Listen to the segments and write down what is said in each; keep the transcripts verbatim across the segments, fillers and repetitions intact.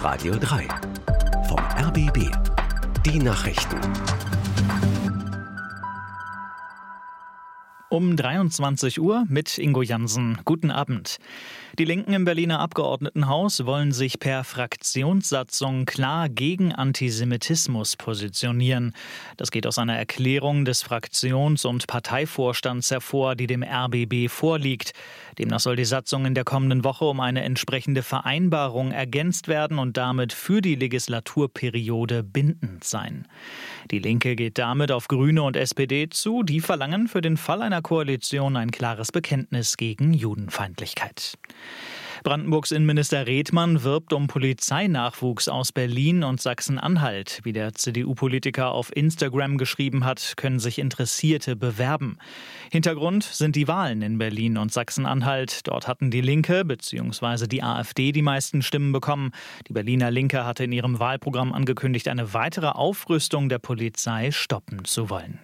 Radio drei. Vom R B B. Die Nachrichten. Um dreiundzwanzig Uhr mit Ingo Jansen. Guten Abend. Die Linken im Berliner Abgeordnetenhaus wollen sich per Fraktionssatzung klar gegen Antisemitismus positionieren. Das geht aus einer Erklärung des Fraktions- und Parteivorstands hervor, die dem R B B vorliegt. Demnach soll die Satzung in der kommenden Woche um eine entsprechende Vereinbarung ergänzt werden und damit für die Legislaturperiode bindend sein. Die Linke geht damit auf Grüne und S P D zu. Die verlangen für den Fall einer Koalition ein klares Bekenntnis gegen Judenfeindlichkeit. Brandenburgs Innenminister Redmann wirbt um Polizeinachwuchs aus Berlin und Sachsen-Anhalt. Wie der C D U-Politiker auf Instagram geschrieben hat, können sich Interessierte bewerben. Hintergrund sind die Wahlen in Berlin und Sachsen-Anhalt. Dort hatten die Linke bzw. die AfD die meisten Stimmen bekommen. Die Berliner Linke hatte in ihrem Wahlprogramm angekündigt, eine weitere Aufrüstung der Polizei stoppen zu wollen.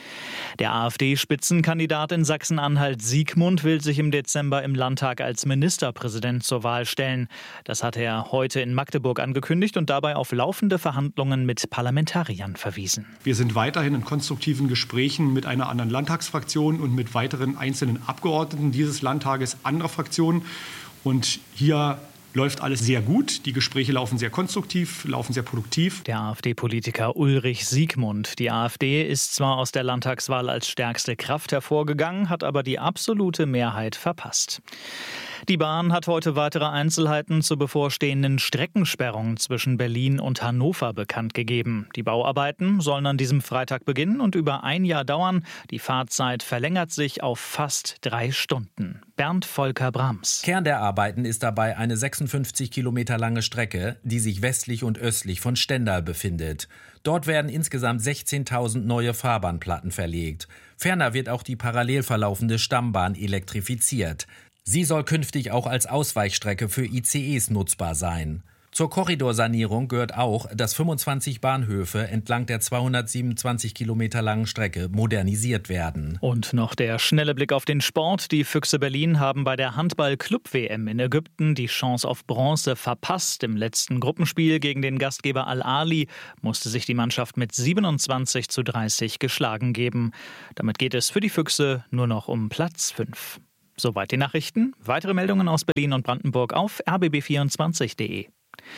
Der AfD-Spitzenkandidat in Sachsen-Anhalt Siegmund will sich im Dezember im Landtag als Ministerpräsident zur Wahl stellen. Das hat er heute in Magdeburg angekündigt und dabei auf laufende Verhandlungen mit Parlamentariern verwiesen. Wir sind weiterhin in konstruktiven Gesprächen mit einer anderen Landtagsfraktion und mit weiteren einzelnen Abgeordneten dieses Landtages anderer Fraktionen. Und hier läuft alles sehr gut. Die Gespräche laufen sehr konstruktiv, laufen sehr produktiv. Der AfD-Politiker Ulrich Siegmund. Die AfD ist zwar aus der Landtagswahl als stärkste Kraft hervorgegangen, hat aber die absolute Mehrheit verpasst. Die Bahn hat heute weitere Einzelheiten zur bevorstehenden Streckensperrung zwischen Berlin und Hannover bekannt gegeben. Die Bauarbeiten sollen an diesem Freitag beginnen und über ein Jahr dauern. Die Fahrzeit verlängert sich auf fast drei Stunden. Bernd Volker Brahms. Kern der Arbeiten ist dabei eine sechsundfünfzig Kilometer lange Strecke, die sich westlich und östlich von Stendal befindet. Dort werden insgesamt sechzehntausend neue Fahrbahnplatten verlegt. Ferner wird auch die parallel verlaufende Stammbahn elektrifiziert. Sie soll künftig auch als Ausweichstrecke für I C Es nutzbar sein. Zur Korridorsanierung gehört auch, dass fünfundzwanzig Bahnhöfe entlang der zweihundertsiebenundzwanzig Kilometer langen Strecke modernisiert werden. Und noch der schnelle Blick auf den Sport. Die Füchse Berlin haben bei der Handball-Club-W M in Ägypten die Chance auf Bronze verpasst. Im letzten Gruppenspiel gegen den Gastgeber Al-Ahli musste sich die Mannschaft mit siebenundzwanzig zu dreißig geschlagen geben. Damit geht es für die Füchse nur noch um Platz fünf. Soweit die Nachrichten. Weitere Meldungen aus Berlin und Brandenburg auf r b b vierundzwanzig punkt d e.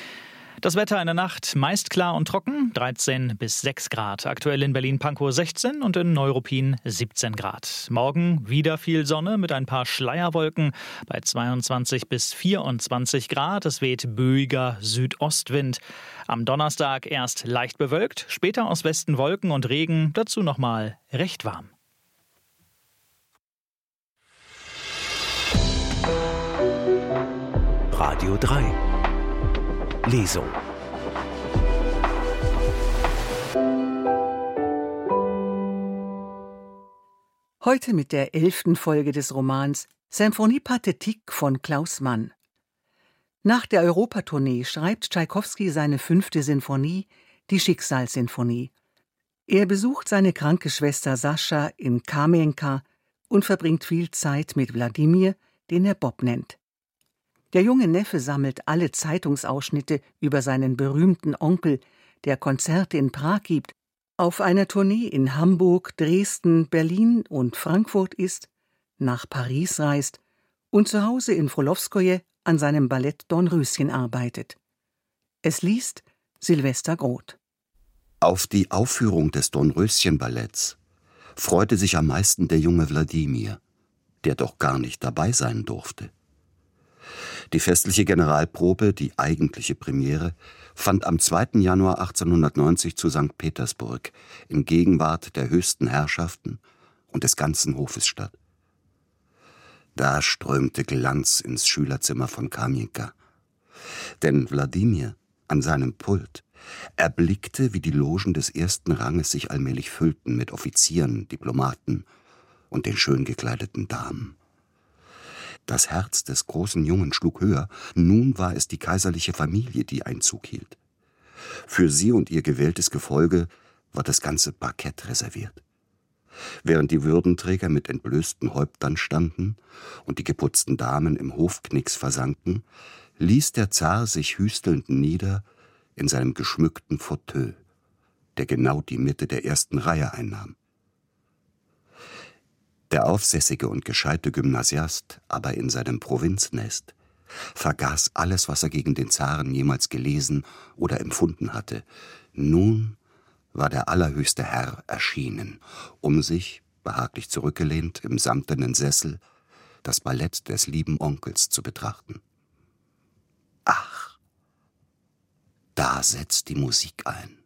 Das Wetter in der Nacht meist klar und trocken, dreizehn bis sechs Grad. Aktuell in Berlin-Pankow sechzehn und in Neuruppin siebzehn Grad. Morgen wieder viel Sonne mit ein paar Schleierwolken bei zweiundzwanzig bis vierundzwanzig Grad. Es weht böiger Südostwind. Am Donnerstag erst leicht bewölkt, später aus Westen Wolken und Regen, dazu nochmal recht warm. Radio drei. Lesung. Heute mit der elften Folge des Romans Symphonie Pathétique von Klaus Mann. Nach der Europatournee schreibt Tschaikowski seine fünfte Sinfonie, die Schicksalssinfonie. Er besucht seine kranke Schwester Sascha in Kamenka und verbringt viel Zeit mit Wladimir, den er Bob nennt. Der junge Neffe sammelt alle Zeitungsausschnitte über seinen berühmten Onkel, der Konzerte in Prag gibt, auf einer Tournee in Hamburg, Dresden, Berlin und Frankfurt ist, nach Paris reist und zu Hause in Frolowskoje an seinem Ballett Dornröschen arbeitet. Es liest Silvester Groth. Auf die Aufführung des Dornröschen-Balletts freute sich am meisten der junge Wladimir, der doch gar nicht dabei sein durfte. Die festliche Generalprobe, die eigentliche Premiere, fand am zweiten Januar achtzehnhundertneunzig zu Sankt Petersburg in Gegenwart der höchsten Herrschaften und des ganzen Hofes statt. Da strömte Glanz ins Schülerzimmer von Kamenka. Denn Wladimir an seinem Pult erblickte, wie die Logen des ersten Ranges sich allmählich füllten mit Offizieren, Diplomaten und den schön gekleideten Damen. Das Herz des großen Jungen schlug höher, nun war es die kaiserliche Familie, die Einzug hielt. Für sie und ihr gewähltes Gefolge war das ganze Parkett reserviert. Während die Würdenträger mit entblößten Häuptern standen und die geputzten Damen im Hofknicks versanken, ließ der Zar sich hüstelnd nieder in seinem geschmückten Fauteuil, der genau die Mitte der ersten Reihe einnahm. Der aufsässige und gescheite Gymnasiast, aber in seinem Provinznest, vergaß alles, was er gegen den Zaren jemals gelesen oder empfunden hatte. Nun war der allerhöchste Herr erschienen, um sich, behaglich zurückgelehnt im samtenen Sessel, das Ballett des lieben Onkels zu betrachten. Ach, da setzt die Musik ein.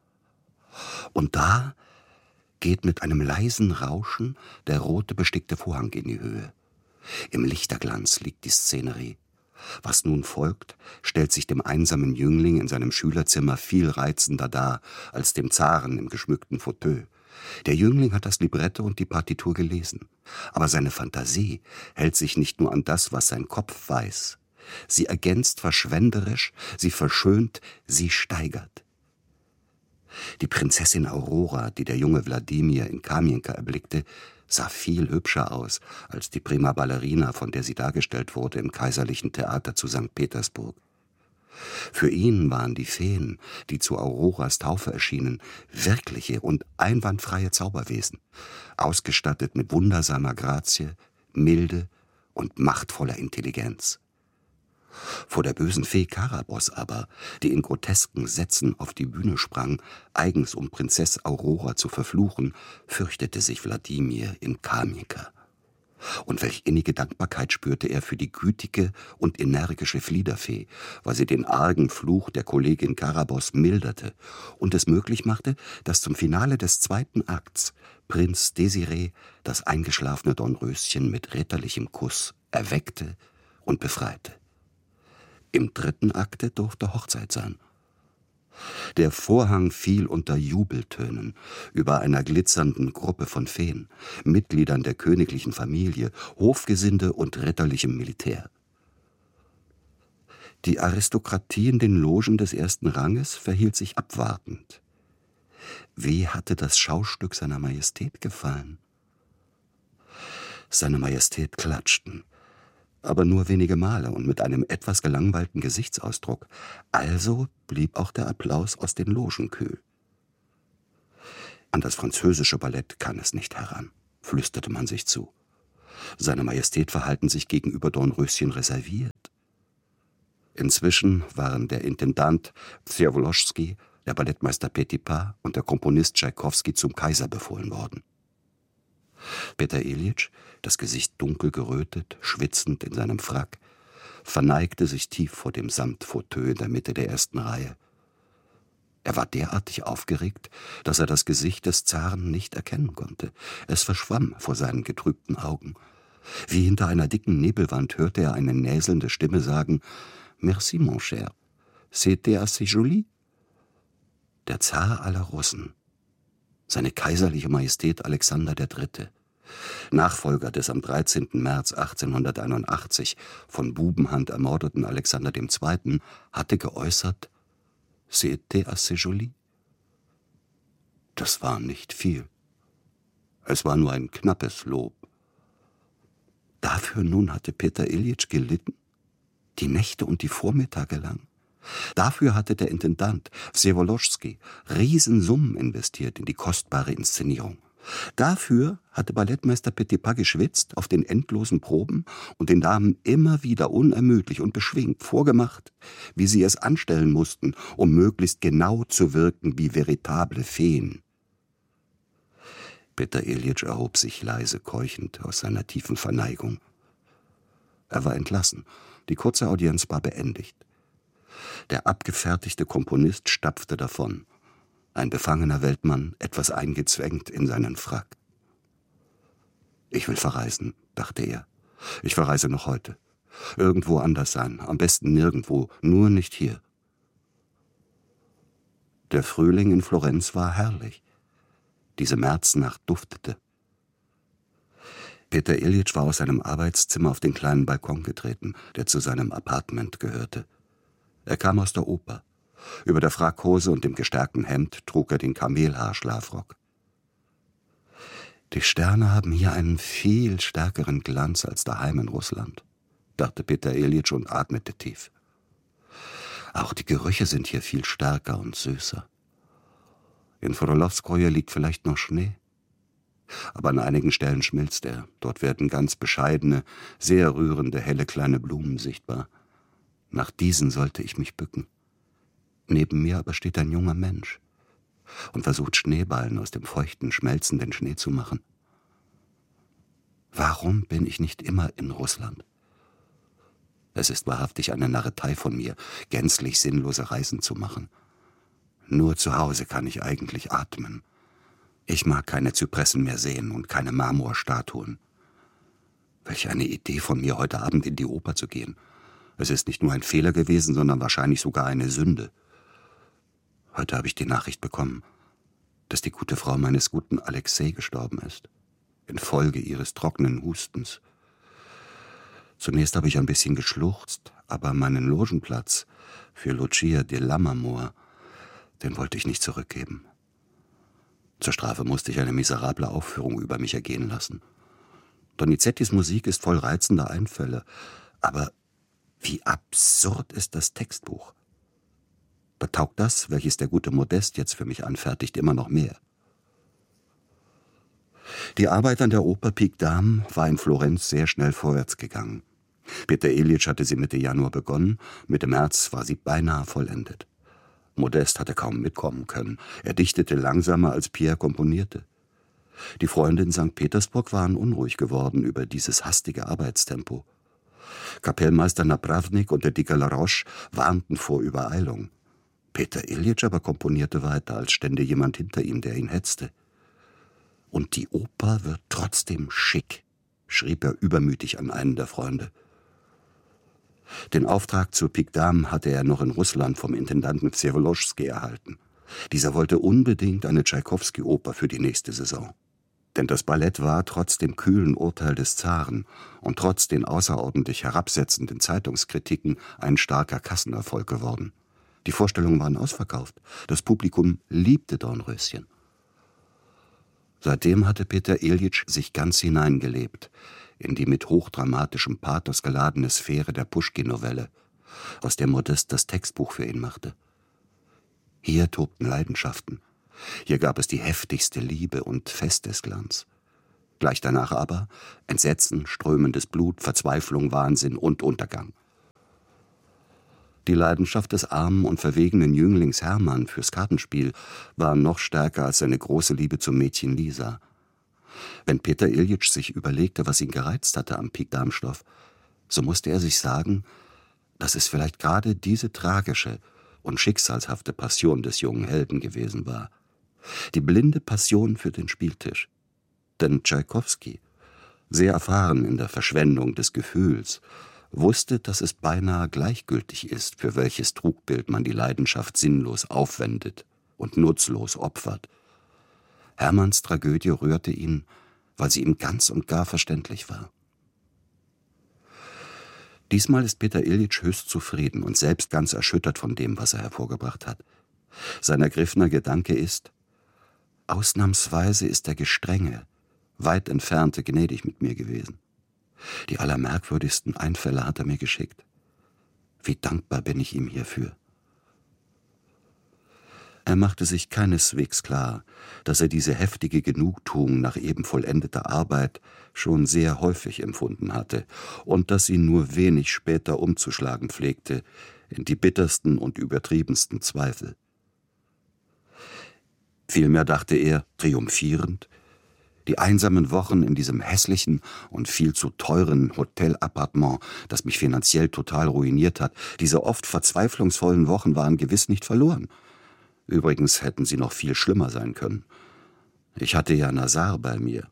Und da geht mit einem leisen Rauschen der rote bestickte Vorhang in die Höhe. Im Lichterglanz liegt die Szenerie. Was nun folgt, stellt sich dem einsamen Jüngling in seinem Schülerzimmer viel reizender dar als dem Zaren im geschmückten Fauteuil. Der Jüngling hat das Libretto und die Partitur gelesen, aber seine Fantasie hält sich nicht nur an das, was sein Kopf weiß. Sie ergänzt verschwenderisch, sie verschönt, sie steigert. Die Prinzessin Aurora, die der junge Wladimir in Kamienka erblickte, sah viel hübscher aus als die Prima Ballerina, von der sie dargestellt wurde im Kaiserlichen Theater zu Sankt Petersburg. Für ihn waren die Feen, die zu Auroras Taufe erschienen, wirkliche und einwandfreie Zauberwesen, ausgestattet mit wundersamer Grazie, Milde und machtvoller Intelligenz. Vor der bösen Fee Karabos aber, die in grotesken Sätzen auf die Bühne sprang, eigens um Prinzess Aurora zu verfluchen, fürchtete sich Wladimir in Kamienka. Und welch innige Dankbarkeit spürte er für die gütige und energische Fliederfee, weil sie den argen Fluch der Kollegin Karabos milderte und es möglich machte, dass zum Finale des zweiten Akts Prinz Désiré das eingeschlafene Dornröschen mit ritterlichem Kuss erweckte und befreite. Im dritten Akte durfte Hochzeit sein. Der Vorhang fiel unter Jubeltönen über einer glitzernden Gruppe von Feen, Mitgliedern der königlichen Familie, Hofgesinde und ritterlichem Militär. Die Aristokratie in den Logen des ersten Ranges verhielt sich abwartend. Wie hatte das Schaustück seiner Majestät gefallen? Seine Majestät klatschten, aber nur wenige Male und mit einem etwas gelangweilten Gesichtsausdruck. Also blieb auch der Applaus aus den Logen kühl. An das französische Ballett kann es nicht heran, flüsterte man sich zu. Seine Majestät verhalten sich gegenüber Dornröschen reserviert. Inzwischen waren der Intendant Wsewolowski, der Ballettmeister Petipa und der Komponist Tschaikowski zum Kaiser befohlen worden. Peter Iljitsch, das Gesicht dunkel gerötet, schwitzend in seinem Frack, verneigte sich tief vor dem Samtfauteuil in der Mitte der ersten Reihe. Er war derartig aufgeregt, dass er das Gesicht des Zaren nicht erkennen konnte. Es verschwamm vor seinen getrübten Augen. Wie hinter einer dicken Nebelwand hörte er eine näselnde Stimme sagen: »Merci, mon cher. C'était assez joli.« Der Zar aller Russen, seine kaiserliche Majestät Alexander der Dritte, Nachfolger des am dreizehnten März achtzehnhunderteinundachtzig von Bubenhand ermordeten Alexander der Zweite., hatte geäußert: »C'était assez joli.« Das war nicht viel. Es war nur ein knappes Lob. Dafür nun hatte Peter Iljitsch gelitten, die Nächte und die Vormittage lang. Dafür hatte der Intendant Wsewolowski Riesensummen investiert in die kostbare Inszenierung. Dafür hatte Ballettmeister Petipa geschwitzt auf den endlosen Proben und den Damen immer wieder unermüdlich und beschwingt vorgemacht, wie sie es anstellen mussten, um möglichst genau zu wirken wie veritable Feen. Peter Iljitsch erhob sich leise keuchend aus seiner tiefen Verneigung. Er war entlassen, die kurze Audienz war beendigt. Der abgefertigte Komponist stapfte davon, ein befangener Weltmann, etwas eingezwängt in seinen Frack. »Ich will verreisen«, dachte er. »Ich verreise noch heute. Irgendwo anders sein, am besten nirgendwo, nur nicht hier.« Der Frühling in Florenz war herrlich. Diese Märznacht duftete. Peter Iljitsch war aus seinem Arbeitszimmer auf den kleinen Balkon getreten, der zu seinem Appartement gehörte. Er kam aus der Oper. Über der Frackhose und dem gestärkten Hemd trug er den Kamelhaarschlafrock. »Die Sterne haben hier einen viel stärkeren Glanz als daheim in Russland«, dachte Peter Iljitsch und atmete tief. Auch die Gerüche sind hier viel stärker und süßer. In Frolowskoje liegt vielleicht noch Schnee. Aber an einigen Stellen schmilzt er. Dort werden ganz bescheidene, sehr rührende, helle kleine Blumen sichtbar. Nach diesen sollte ich mich bücken. Neben mir aber steht ein junger Mensch und versucht Schneeballen aus dem feuchten, schmelzenden Schnee zu machen. Warum bin ich nicht immer in Russland? Es ist wahrhaftig eine Narretei von mir, gänzlich sinnlose Reisen zu machen. Nur zu Hause kann ich eigentlich atmen. Ich mag keine Zypressen mehr sehen und keine Marmorstatuen. Welch eine Idee von mir, heute Abend in die Oper zu gehen. Es ist nicht nur ein Fehler gewesen, sondern wahrscheinlich sogar eine Sünde. Heute habe ich die Nachricht bekommen, dass die gute Frau meines guten Alexei gestorben ist, infolge ihres trockenen Hustens. Zunächst habe ich ein bisschen geschluchzt, aber meinen Logenplatz für Lucia de Lammermoor, den wollte ich nicht zurückgeben. Zur Strafe musste ich eine miserable Aufführung über mich ergehen lassen. Donizettis Musik ist voll reizender Einfälle, aber wie absurd ist das Textbuch. Da taugt das, welches der gute Modest jetzt für mich anfertigt, immer noch mehr. Die Arbeit an der Oper Pik Dame war in Florenz sehr schnell vorwärts gegangen. Peter Iljitsch hatte sie Mitte Januar begonnen, Mitte März war sie beinahe vollendet. Modest hatte kaum mitkommen können. Er dichtete langsamer, als Pierre komponierte. Die Freunde in Sankt Petersburg waren unruhig geworden über dieses hastige Arbeitstempo. Kapellmeister Napravnik und der Dicke Laroche warnten vor Übereilung. Peter Iljitsch aber komponierte weiter, als stände jemand hinter ihm, der ihn hetzte. Und die Oper wird trotzdem schick, schrieb er übermütig an einen der Freunde. Den Auftrag zur Pik Dame hatte er noch in Russland vom Intendanten Wsewolowski erhalten. Dieser wollte unbedingt eine Tschaikowski-Oper für die nächste Saison. Denn das Ballett war trotz dem kühlen Urteil des Zaren und trotz den außerordentlich herabsetzenden Zeitungskritiken ein starker Kassenerfolg geworden. Die Vorstellungen waren ausverkauft. Das Publikum liebte Dornröschen. Seitdem hatte Peter Iljitsch sich ganz hineingelebt in die mit hochdramatischem Pathos geladene Sphäre der Puschkin-Novelle, aus der Modest das Textbuch für ihn machte. Hier tobten Leidenschaften. Hier gab es die heftigste Liebe und Festesglanz. Gleich danach aber Entsetzen, strömendes Blut, Verzweiflung, Wahnsinn und Untergang. Die Leidenschaft des armen und verwegenen Jünglings Hermann fürs Kartenspiel war noch stärker als seine große Liebe zum Mädchen Lisa. Wenn Peter Iljitsch sich überlegte, was ihn gereizt hatte am Pik Dame-Stoff, so musste er sich sagen, dass es vielleicht gerade diese tragische und schicksalshafte Passion des jungen Helden gewesen war. Die blinde Passion für den Spieltisch. Denn Tschaikowski, sehr erfahren in der Verschwendung des Gefühls, wusste, dass es beinahe gleichgültig ist, für welches Trugbild man die Leidenschaft sinnlos aufwendet und nutzlos opfert. Hermanns Tragödie rührte ihn, weil sie ihm ganz und gar verständlich war. Diesmal ist Peter Iljitsch höchst zufrieden und selbst ganz erschüttert von dem, was er hervorgebracht hat. Sein ergriffener Gedanke ist: Ausnahmsweise ist der gestrenge, weit entfernte gnädig mit mir gewesen. Die allermerkwürdigsten Einfälle hat er mir geschickt. Wie dankbar bin ich ihm hierfür. Er machte sich keineswegs klar, dass er diese heftige Genugtuung nach eben vollendeter Arbeit schon sehr häufig empfunden hatte und dass sie nur wenig später umzuschlagen pflegte in die bittersten und übertriebensten Zweifel. Vielmehr dachte er, triumphierend, die einsamen Wochen in diesem hässlichen und viel zu teuren Hotelappartement, das mich finanziell total ruiniert hat, diese oft verzweiflungsvollen Wochen waren gewiss nicht verloren. Übrigens hätten sie noch viel schlimmer sein können. Ich hatte ja Nazar bei mir.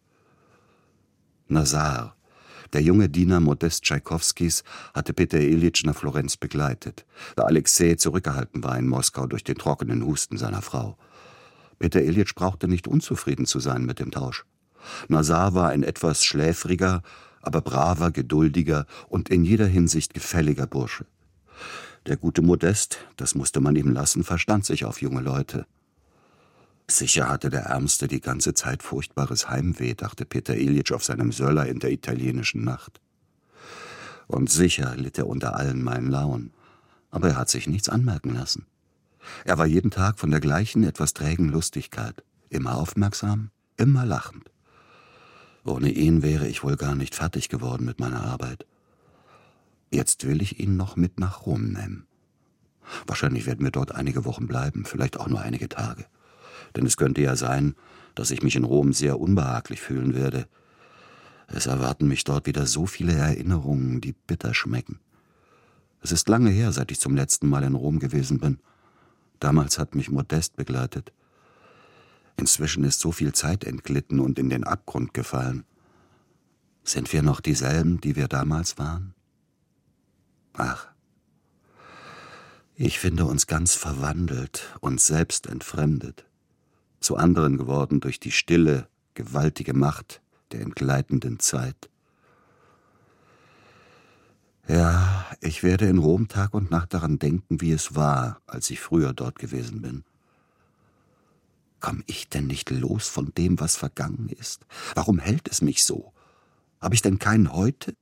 Nazar, der junge Diener Modest Tschaikowskis, hatte Peter Iljitsch nach Florenz begleitet, da Alexei zurückgehalten war in Moskau durch den trockenen Husten seiner Frau. Peter Iljitsch brauchte nicht unzufrieden zu sein mit dem Tausch. Nazar war ein etwas schläfriger, aber braver, geduldiger und in jeder Hinsicht gefälliger Bursche. Der gute Modest, das musste man ihm lassen, verstand sich auf junge Leute. Sicher hatte der Ärmste die ganze Zeit furchtbares Heimweh, dachte Peter Iljitsch auf seinem Söller in der italienischen Nacht. Und sicher litt er unter allen meinen Launen. Aber er hat sich nichts anmerken lassen. Er war jeden Tag von der gleichen, etwas trägen Lustigkeit. Immer aufmerksam, immer lachend. Ohne ihn wäre ich wohl gar nicht fertig geworden mit meiner Arbeit. Jetzt will ich ihn noch mit nach Rom nehmen. Wahrscheinlich werden wir dort einige Wochen bleiben, vielleicht auch nur einige Tage. Denn es könnte ja sein, dass ich mich in Rom sehr unbehaglich fühlen werde. Es erwarten mich dort wieder so viele Erinnerungen, die bitter schmecken. Es ist lange her, seit ich zum letzten Mal in Rom gewesen bin. Damals hat mich Modest begleitet. Inzwischen ist so viel Zeit entglitten und in den Abgrund gefallen. Sind wir noch dieselben, die wir damals waren? Ach, ich finde uns ganz verwandelt, uns selbst entfremdet, zu anderen geworden durch die stille, gewaltige Macht der entgleitenden Zeit. Ja, ich werde in Rom Tag und Nacht daran denken, wie es war, als ich früher dort gewesen bin. Komm ich denn nicht los von dem, was vergangen ist? Warum hält es mich so? Habe ich denn kein Heute?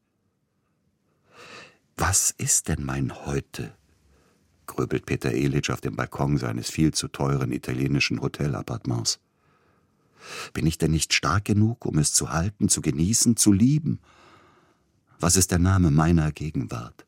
Was ist denn mein Heute? Grübelt Peter Elić auf dem Balkon seines viel zu teuren italienischen Hotelappartements. Bin ich denn nicht stark genug, um es zu halten, zu genießen, zu lieben? Was ist der Name meiner Gegenwart?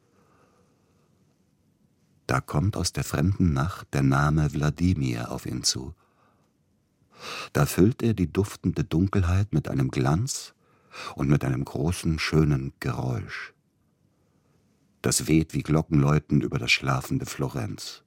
Da kommt aus der fremden Nacht der Name Wladimir auf ihn zu. Da füllt er die duftende Dunkelheit mit einem Glanz und mit einem großen, schönen Geräusch. Das weht wie Glockenläuten über das schlafende Florenz.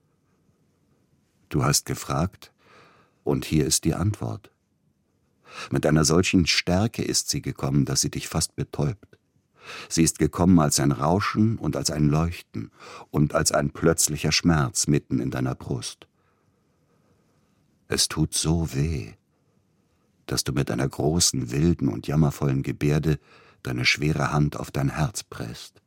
Du hast gefragt, und hier ist die Antwort. Mit einer solchen Stärke ist sie gekommen, dass sie dich fast betäubt. Sie ist gekommen als ein Rauschen und als ein Leuchten und als ein plötzlicher Schmerz mitten in deiner Brust. Es tut so weh, dass du mit einer großen, wilden und jammervollen Gebärde deine schwere Hand auf dein Herz presst.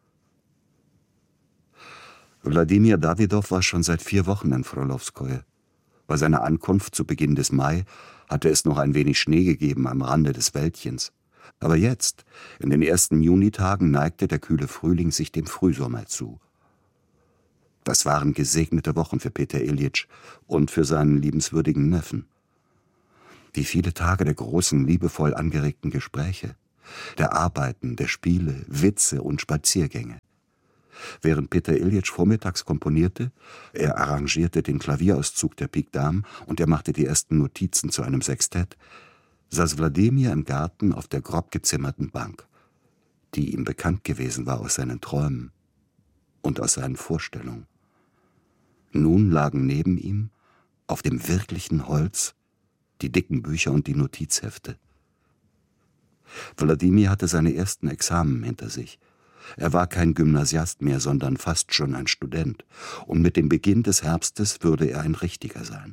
Wladimir Dawidow war schon seit vier Wochen in Frolowskoje. Bei seiner Ankunft zu Beginn des Mai hatte es noch ein wenig Schnee gegeben am Rande des Wäldchens. Aber jetzt, in den ersten Junitagen, neigte der kühle Frühling sich dem Frühsommer zu. Das waren gesegnete Wochen für Peter Elić und für seinen liebenswürdigen Neffen. Wie viele Tage der großen, liebevoll angeregten Gespräche, der Arbeiten, der Spiele, Witze und Spaziergänge. Während Peter Elić vormittags komponierte, er arrangierte den Klavierauszug der Pique Dame und er machte die ersten Notizen zu einem Sextett, saß Wladimir im Garten auf der grob gezimmerten Bank, die ihm bekannt gewesen war aus seinen Träumen und aus seinen Vorstellungen. Nun lagen neben ihm, auf dem wirklichen Holz, die dicken Bücher und die Notizhefte. Wladimir hatte seine ersten Examen hinter sich. Er war kein Gymnasiast mehr, sondern fast schon ein Student, und mit dem Beginn des Herbstes würde er ein Richtiger sein.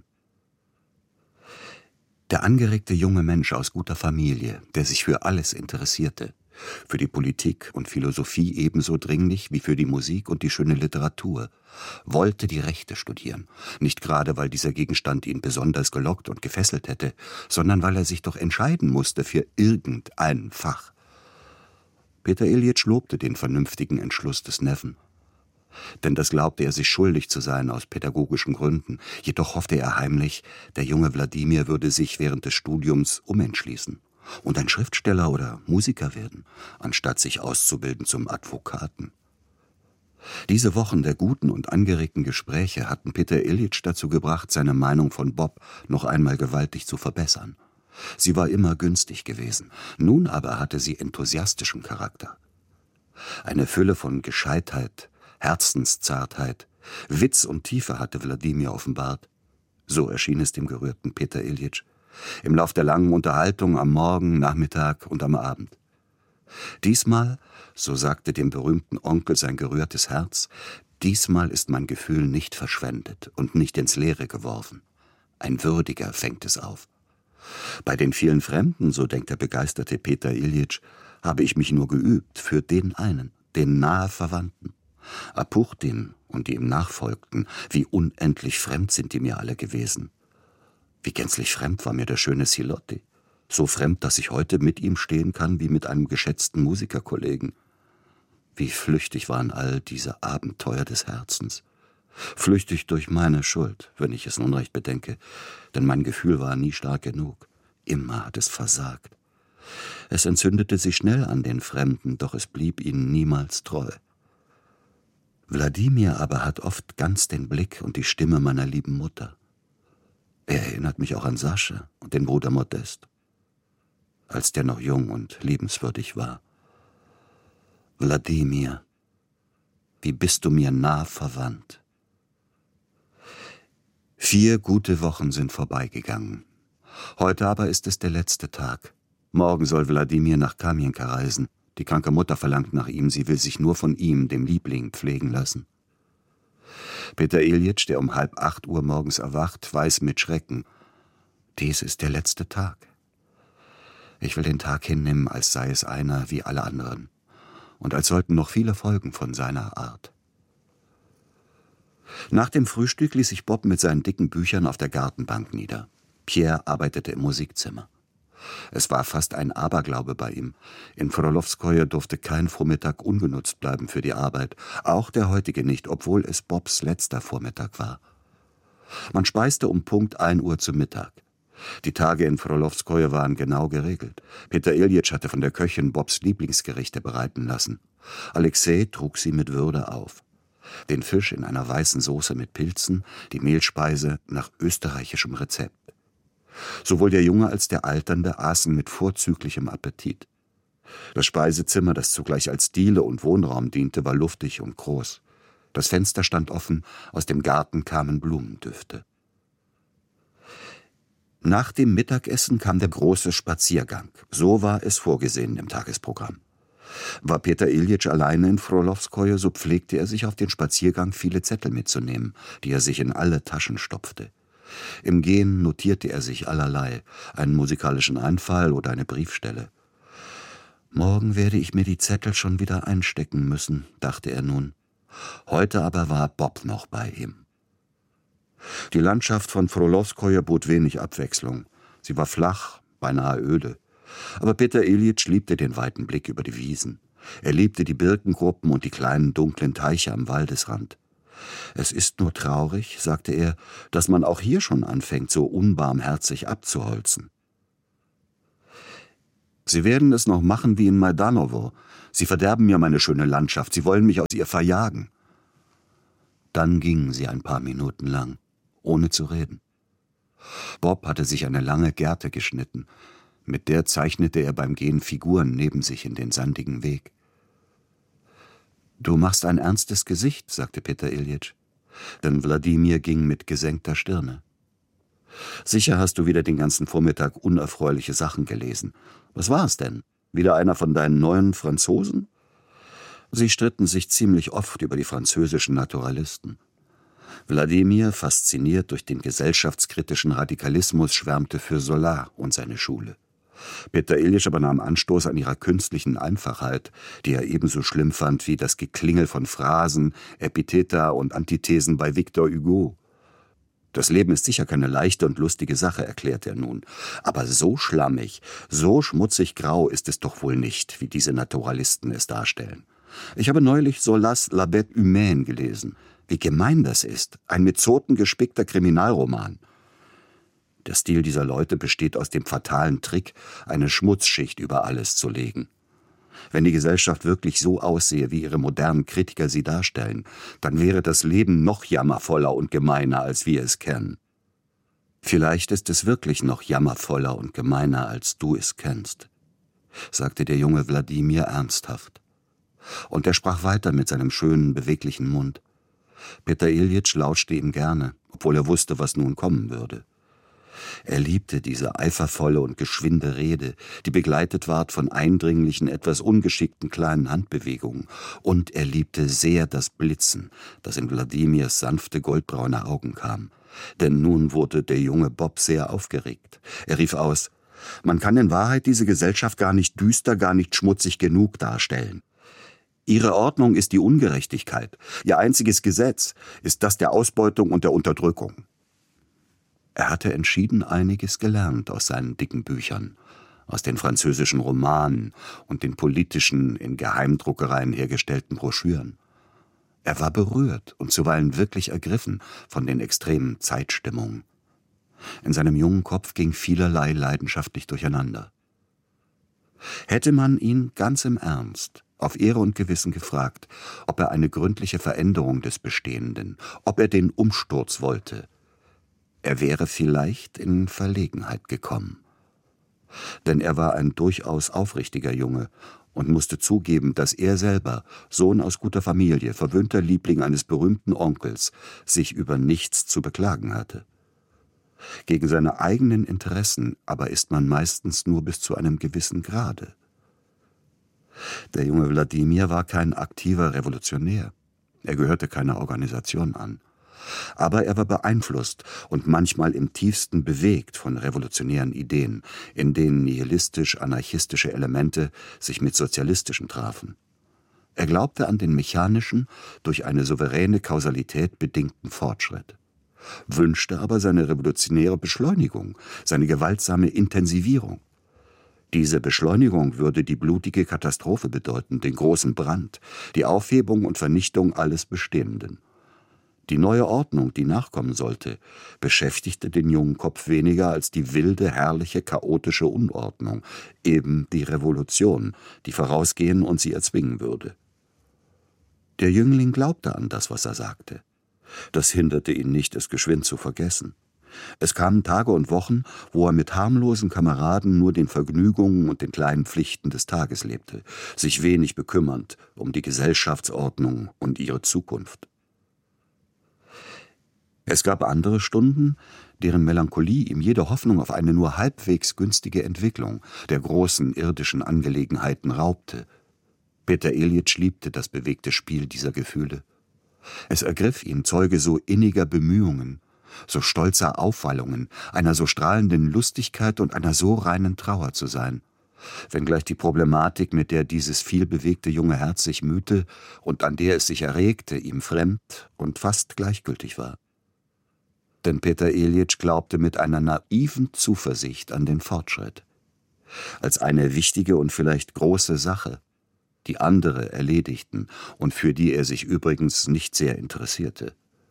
Der angeregte junge Mensch aus guter Familie, der sich für alles interessierte, für die Politik und Philosophie ebenso dringlich wie für die Musik und die schöne Literatur, wollte die Rechte studieren, nicht gerade, weil dieser Gegenstand ihn besonders gelockt und gefesselt hätte, sondern weil er sich doch entscheiden musste für irgendein Fach. Peter Elić lobte den vernünftigen Entschluss des Neffen. Denn das glaubte er sich schuldig zu sein aus pädagogischen Gründen. Jedoch hoffte er heimlich, der junge Wladimir würde sich während des Studiums umentschließen und ein Schriftsteller oder Musiker werden, anstatt sich auszubilden zum Advokaten. Diese Wochen der guten und angeregten Gespräche hatten Peter Elić dazu gebracht, seine Meinung von Bob noch einmal gewaltig zu verbessern. Sie war immer günstig gewesen, nun aber hatte sie enthusiastischen Charakter. Eine Fülle von Gescheitheit, Herzenszartheit, Witz und Tiefe hatte Wladimir offenbart. So erschien es dem gerührten Peter Elić im Lauf der langen Unterhaltung am Morgen, Nachmittag und am Abend. Diesmal, so sagte dem berühmten Onkel sein gerührtes Herz, diesmal ist mein Gefühl nicht verschwendet und nicht ins Leere geworfen. Ein Würdiger fängt es auf. Bei den vielen Fremden, so denkt der begeisterte Peter Elić, habe ich mich nur geübt für den einen, den nahe Verwandten. Apuchtin und die ihm nachfolgten, wie unendlich fremd sind die mir alle gewesen. Wie gänzlich fremd war mir der schöne Silotti. So fremd, dass ich heute mit ihm stehen kann wie mit einem geschätzten Musikerkollegen. Wie flüchtig waren all diese Abenteuer des Herzens. Flüchtig durch meine Schuld, wenn ich es nun recht bedenke, denn mein Gefühl war nie stark genug. Immer hat es versagt. Es entzündete sich schnell an den Fremden, doch es blieb ihnen niemals treu. Wladimir aber hat oft ganz den Blick und die Stimme meiner lieben Mutter. Er erinnert mich auch an Sascha und den Bruder Modest, als der noch jung und liebenswürdig war. Wladimir, wie bist du mir nah verwandt. Vier gute Wochen sind vorbeigegangen. Heute aber ist es der letzte Tag. Morgen soll Wladimir nach Kamienka reisen. Die kranke Mutter verlangt nach ihm, sie will sich nur von ihm, dem Liebling, pflegen lassen. Peter Iljitsch, der um halb acht Uhr morgens erwacht, weiß mit Schrecken, dies ist der letzte Tag. Ich will den Tag hinnehmen, als sei es einer wie alle anderen und als sollten noch viele folgen von seiner Art. Nach dem Frühstück ließ sich Bob mit seinen dicken Büchern auf der Gartenbank nieder. Pierre arbeitete im Musikzimmer. Es war fast ein Aberglaube bei ihm. In Frolowskoje durfte kein Vormittag ungenutzt bleiben für die Arbeit, auch der heutige nicht, obwohl es Bobs letzter Vormittag war. Man speiste um Punkt ein Uhr zu Mittag. Die Tage in Frolowskoje waren genau geregelt. Peter Iljitsch hatte von der Köchin Bobs Lieblingsgerichte bereiten lassen. Alexei trug sie mit Würde auf. Den Fisch in einer weißen Soße mit Pilzen, die Mehlspeise nach österreichischem Rezept. Sowohl der Junge als der Alternde aßen mit vorzüglichem Appetit. Das Speisezimmer, das zugleich als Diele und Wohnraum diente, war luftig und groß. Das Fenster stand offen, aus dem Garten kamen Blumendüfte. Nach dem Mittagessen kam der große Spaziergang. So war es vorgesehen im Tagesprogramm. War Peter Iljitsch alleine in Frolowskoje, so pflegte er sich auf den Spaziergang viele Zettel mitzunehmen, die er sich in alle Taschen stopfte. Im Gehen notierte er sich allerlei, einen musikalischen Einfall oder eine Briefstelle. Morgen werde ich mir die Zettel schon wieder einstecken müssen, dachte er nun. Heute aber war Bob noch bei ihm. Die Landschaft von Frolowskoje bot wenig Abwechslung. Sie war flach, beinahe öde. Aber Peter Iljitsch liebte den weiten Blick über die Wiesen. Er liebte die Birkengruppen und die kleinen dunklen Teiche am Waldesrand. Es ist nur traurig, sagte er, dass man auch hier schon anfängt, so unbarmherzig abzuholzen. Sie werden es noch machen wie in Majdanowo. Sie verderben mir meine schöne Landschaft, sie wollen mich aus ihr verjagen. Dann gingen sie ein paar Minuten lang, ohne zu reden. Bob hatte sich eine lange Gerte geschnitten. Mit der zeichnete er beim Gehen Figuren neben sich in den sandigen Weg. »Du machst ein ernstes Gesicht«, sagte Peter Iljitsch. Denn Wladimir ging mit gesenkter Stirne. »Sicher hast du wieder den ganzen Vormittag unerfreuliche Sachen gelesen. Was war es denn? Wieder einer von deinen neuen Franzosen?« Sie stritten sich ziemlich oft über die französischen Naturalisten. Wladimir, fasziniert durch den gesellschaftskritischen Radikalismus, schwärmte für Zola und seine Schule. Peter Iljitsch aber nahm Anstoß an ihrer künstlichen Einfachheit, die er ebenso schlimm fand wie das Geklingel von Phrasen, Epitheta und Antithesen bei Victor Hugo. Das Leben ist sicher keine leichte und lustige Sache, erklärte er nun. Aber so schlammig, so schmutzig grau ist es doch wohl nicht, wie diese Naturalisten es darstellen. Ich habe neulich Zolas La Bête Humaine gelesen. Wie gemein das ist, ein mit Zoten gespickter Kriminalroman. Der Stil dieser Leute besteht aus dem fatalen Trick, eine Schmutzschicht über alles zu legen. Wenn die Gesellschaft wirklich so aussehe, wie ihre modernen Kritiker sie darstellen, dann wäre das Leben noch jammervoller und gemeiner, als wir es kennen. Vielleicht ist es wirklich noch jammervoller und gemeiner, als du es kennst, sagte der junge Wladimir ernsthaft. Und er sprach weiter mit seinem schönen, beweglichen Mund. Peter Iljitsch lauschte ihm gerne, obwohl er wusste, was nun kommen würde. Er liebte diese eifervolle und geschwinde Rede, die begleitet ward von eindringlichen, etwas ungeschickten kleinen Handbewegungen. Und er liebte sehr das Blitzen, das in Wladimirs sanfte, goldbraune Augen kam. Denn nun wurde der junge Bob sehr aufgeregt. Er rief aus, »Man kann in Wahrheit diese Gesellschaft gar nicht düster, gar nicht schmutzig genug darstellen. Ihre Ordnung ist die Ungerechtigkeit. Ihr einziges Gesetz ist das der Ausbeutung und der Unterdrückung.« Er hatte entschieden einiges gelernt aus seinen dicken Büchern, aus den französischen Romanen und den politischen, in Geheimdruckereien hergestellten Broschüren. Er war berührt und zuweilen wirklich ergriffen von den extremen Zeitstimmungen. In seinem jungen Kopf ging vielerlei leidenschaftlich durcheinander. Hätte man ihn ganz im Ernst, auf Ehre und Gewissen gefragt, ob er eine gründliche Veränderung des Bestehenden, ob er den Umsturz wollte, er wäre vielleicht in Verlegenheit gekommen. Denn er war ein durchaus aufrichtiger Junge und musste zugeben, dass er selber, Sohn aus guter Familie, verwöhnter Liebling eines berühmten Onkels, sich über nichts zu beklagen hatte. Gegen seine eigenen Interessen aber ist man meistens nur bis zu einem gewissen Grade. Der junge Wladimir war kein aktiver Revolutionär. Er gehörte keiner Organisation an. Aber er war beeinflusst und manchmal im tiefsten bewegt von revolutionären Ideen, in denen nihilistisch-anarchistische Elemente sich mit sozialistischen trafen. Er glaubte an den mechanischen, durch eine souveräne Kausalität bedingten Fortschritt, wünschte aber seine revolutionäre Beschleunigung, seine gewaltsame Intensivierung. Diese Beschleunigung würde die blutige Katastrophe bedeuten, den großen Brand, die Aufhebung und Vernichtung alles Bestehenden. Die neue Ordnung, die nachkommen sollte, beschäftigte den jungen Kopf weniger als die wilde, herrliche, chaotische Unordnung, eben die Revolution, die vorausgehen und sie erzwingen würde. Der Jüngling glaubte an das, was er sagte. Das hinderte ihn nicht, es geschwind zu vergessen. Es kamen Tage und Wochen, wo er mit harmlosen Kameraden nur den Vergnügungen und den kleinen Pflichten des Tages lebte, sich wenig bekümmernd um die Gesellschaftsordnung und ihre Zukunft. Es gab andere Stunden, deren Melancholie ihm jede Hoffnung auf eine nur halbwegs günstige Entwicklung der großen irdischen Angelegenheiten raubte. Peter Iljitsch liebte das bewegte Spiel dieser Gefühle. Es ergriff ihn, Zeuge so inniger Bemühungen, so stolzer Aufwallungen, einer so strahlenden Lustigkeit und einer so reinen Trauer zu sein, wenngleich die Problematik, mit der dieses vielbewegte junge Herz sich mühte und an der es sich erregte, ihm fremd und fast gleichgültig war. Denn Peter Iljitsch glaubte mit einer naiven Zuversicht an den Fortschritt, als eine wichtige und vielleicht große Sache, die andere erledigten und für die er sich übrigens nicht sehr interessierte.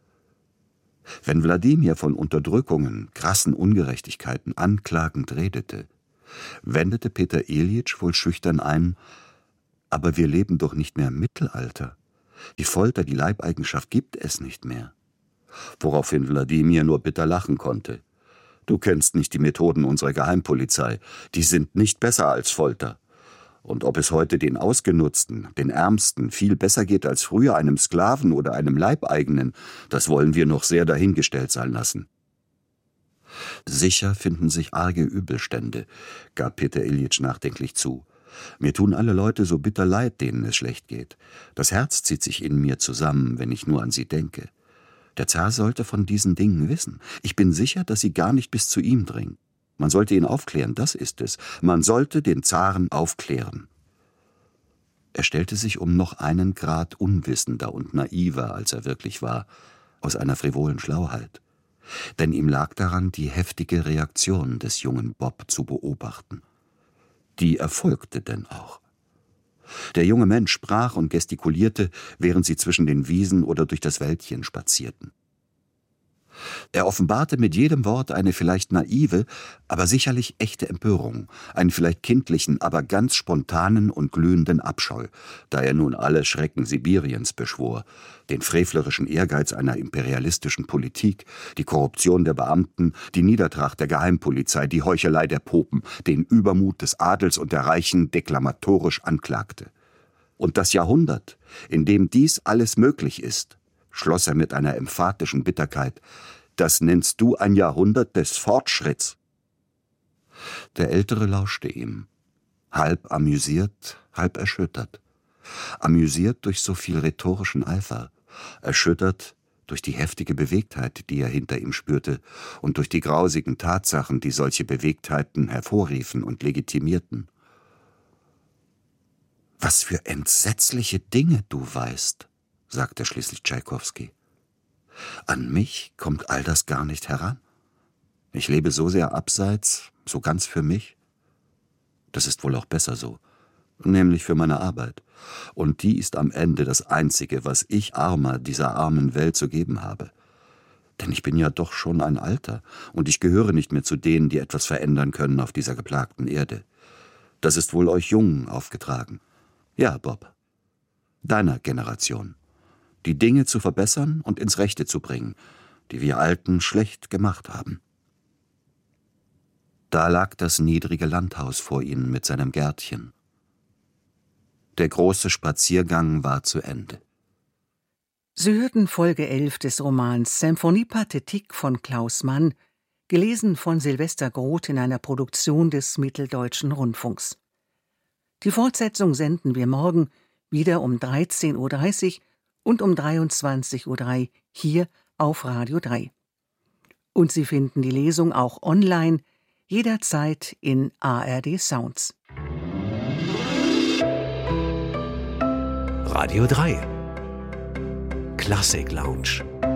Wenn Wladimir von Unterdrückungen, krassen Ungerechtigkeiten anklagend redete, wendete Peter Iljitsch wohl schüchtern ein: »Aber wir leben doch nicht mehr im Mittelalter. Die Folter, die Leibeigenschaft gibt es nicht mehr.« Woraufhin Wladimir nur bitter lachen konnte. »Du kennst nicht die Methoden unserer Geheimpolizei. Die sind nicht besser als Folter. Und ob es heute den Ausgenutzten, den Ärmsten, viel besser geht als früher einem Sklaven oder einem Leibeigenen, das wollen wir noch sehr dahingestellt sein lassen.« »Sicher finden sich arge Übelstände«, gab Peter Iljitsch nachdenklich zu. »Mir tun alle Leute so bitter leid, denen es schlecht geht. Das Herz zieht sich in mir zusammen, wenn ich nur an sie denke. Der Zar sollte von diesen Dingen wissen. Ich bin sicher, dass sie gar nicht bis zu ihm dringen. Man sollte ihn aufklären, das ist es. Man sollte den Zaren aufklären.« Er stellte sich um noch einen Grad unwissender und naiver, als er wirklich war, aus einer frivolen Schlauheit. Denn ihm lag daran, die heftige Reaktion des jungen Bob zu beobachten. Die erfolgte denn auch. Der junge Mensch sprach und gestikulierte, während sie zwischen den Wiesen oder durch das Wäldchen spazierten. Er offenbarte mit jedem Wort eine vielleicht naive, aber sicherlich echte Empörung, einen vielleicht kindlichen, aber ganz spontanen und glühenden Abscheu, da er nun alle Schrecken Sibiriens beschwor, den frevlerischen Ehrgeiz einer imperialistischen Politik, die Korruption der Beamten, die Niedertracht der Geheimpolizei, die Heuchelei der Popen, den Übermut des Adels und der Reichen deklamatorisch anklagte. Und das Jahrhundert, in dem dies alles möglich ist, schloss er mit einer emphatischen Bitterkeit, das nennst du ein Jahrhundert des Fortschritts. Der Ältere lauschte ihm, halb amüsiert, halb erschüttert. Amüsiert durch so viel rhetorischen Eifer, erschüttert durch die heftige Bewegtheit, die er hinter ihm spürte, und durch die grausigen Tatsachen, die solche Bewegtheiten hervorriefen und legitimierten. »Was für entsetzliche Dinge du weißt«, sagte schließlich Tschaikowski. »An mich kommt all das gar nicht heran. Ich lebe so sehr abseits, so ganz für mich. Das ist wohl auch besser so. Nämlich für meine Arbeit. Und die ist am Ende das Einzige, was ich Armer dieser armen Welt zu geben habe. Denn ich bin ja doch schon ein Alter, und ich gehöre nicht mehr zu denen, die etwas verändern können auf dieser geplagten Erde. Das ist wohl euch Jungen aufgetragen. Ja, Bob. Deiner Generation. Die Dinge zu verbessern und ins Rechte zu bringen, die wir Alten schlecht gemacht haben. Da lag das niedrige Landhaus vor ihnen mit seinem Gärtchen. Der große Spaziergang war zu Ende. Sie hörten Folge elf des Romans Symphonie Pathétique von Klaus Mann, gelesen von Silvester Groth in einer Produktion des Mitteldeutschen Rundfunks. Die Fortsetzung senden wir morgen wieder um dreizehn Uhr dreißig und um dreiundzwanzig Uhr drei hier auf Radio drei. Und Sie finden die Lesung auch online, jederzeit in A R D Sounds. Radio drei Klassik Lounge.